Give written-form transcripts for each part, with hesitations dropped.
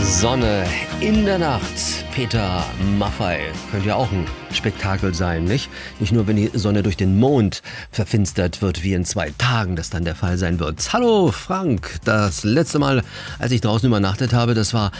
Sonne in der Nacht. Peter Maffay könnte ja auch ein Spektakel sein, nicht? Nicht nur, wenn die Sonne durch den Mond verfinstert wird, wie in 2 Tagen das dann der Fall sein wird. Hallo Frank, das letzte Mal, als ich draußen übernachtet habe, das war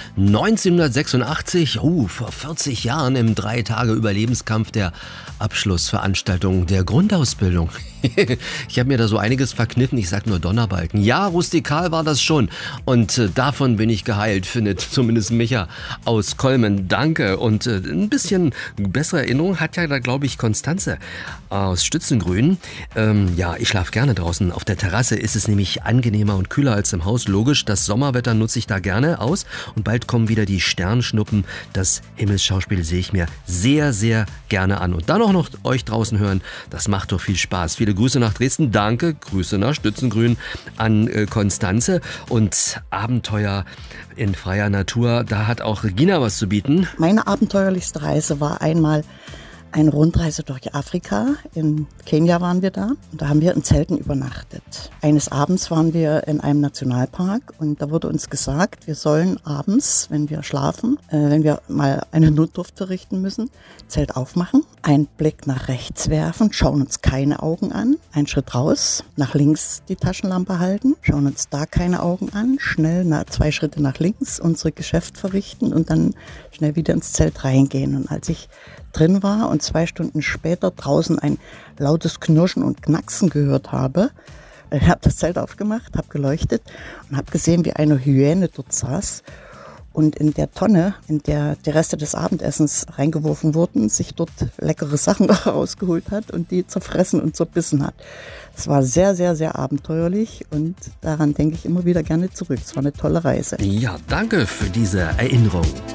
1986, vor 40 Jahren im 3-Tage-Überlebenskampf der Abschlussveranstaltung der Grundausbildung. Ich habe mir da so einiges verkniffen, ich sag nur Donnerbalken. Ja, rustikal war das schon und davon bin ich geheilt, findet zumindest Micha aus Kolmen. Danke und ein bisschen bessere Erinnerung hat ja da, glaube ich, Konstanze aus Stützengrün. Ja, ich schlafe gerne draußen. Auf der Terrasse ist es nämlich angenehmer und kühler als im Haus. Logisch, das Sommerwetter nutze ich da gerne aus und bald kommen wieder die Sternschnuppen. Das Himmelsschauspiel sehe ich mir sehr, sehr gerne an. Und dann auch noch euch draußen hören, das macht doch viel Spaß. Viele Grüße nach Dresden, danke, Grüße nach Stützengrün an Konstanze und Abenteuer in freier Natur, da hat auch Regina was zu bieten. Meine abenteuerlichste Reise war einmal eine Rundreise durch Afrika. In Kenia waren wir da und da haben wir in Zelten übernachtet. Eines Abends waren wir in einem Nationalpark und da wurde uns gesagt, wir sollen abends, wenn wir schlafen, wenn wir mal eine Notdurft verrichten müssen, Zelt aufmachen, einen Blick nach rechts werfen, schauen uns keine Augen an, einen Schritt raus, nach links die Taschenlampe halten, schauen uns da keine Augen an, schnell 2 Schritte nach links unser Geschäft verrichten und dann schnell wieder ins Zelt reingehen. Und als ich drin war und 2 Stunden später draußen ein lautes Knirschen und Knacksen gehört habe, habe das Zelt aufgemacht, habe geleuchtet und habe gesehen, wie eine Hyäne dort saß und in der Tonne, in der die Reste des Abendessens reingeworfen wurden, sich dort leckere Sachen rausgeholt hat und die zerfressen und zerbissen hat. Es war sehr, sehr, sehr abenteuerlich und daran denke ich immer wieder gerne zurück. Es war eine tolle Reise. Ja, danke für diese Erinnerung.